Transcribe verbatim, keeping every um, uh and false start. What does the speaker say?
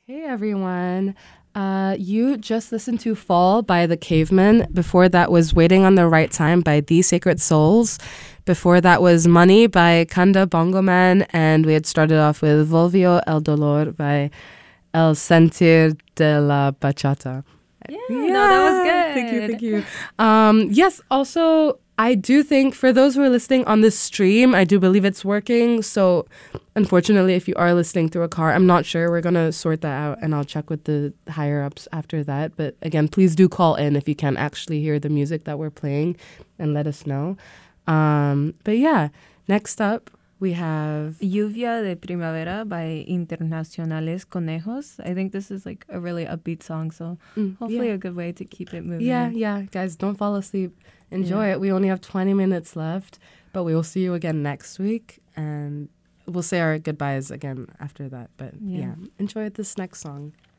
Hey everyone. Uh, you just listened to Fall by The Cavemen. Before that was Waiting on the Right Time by The Sacred Souls. Before that was Money by Kanda Bongo Man. And we had started off with Volvio El Dolor by El Sentir de la Bachata. Yeah, yeah, no, that was good. Thank you, thank you. Um, yes, also, I do think for those who are listening on this stream, I do believe it's working. So, unfortunately, if you are listening through a car, I'm not sure. We're going to sort that out, and I'll check with the higher-ups after that. But again, please do call in if you can actually hear the music that we're playing and let us know. Um, but yeah, next up, we have Lluvia de Primavera by Internacionales Conejos. I think this is like a really upbeat song, so mm, hopefully yeah. a good way to keep it moving. Yeah, yeah. Guys, don't fall asleep. Enjoy yeah. it. We only have twenty minutes left, but we will see you again next week, and we'll say our goodbyes again after that. But yeah, yeah enjoy this next song.